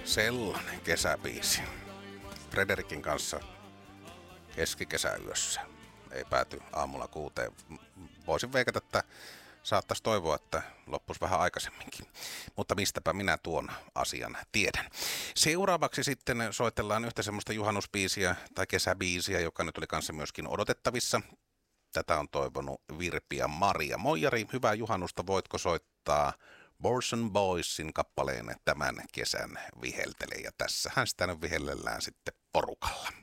Sellainen kesäbiisi. Frederikin kanssa keskikesäyössä. Ei pääty aamulla 6. Voisin veikata, että saattaisi toivoa, että loppuisi vähän aikaisemminkin. Mutta mistäpä minä tuon asian tiedän. Seuraavaksi sitten soitellaan yhtä semmoista juhannusbiisiä tai kesäbiisiä, joka nyt oli kanssa myöskin odotettavissa. Tätä on toivonut Virpi ja Maria. Moi Jari, hyvää juhannusta. Voitko soittaa Borson Boysin kappaleen Tämän kesän viheltele? Ja tässähän sitä nyt vihellellään sitten porukalla.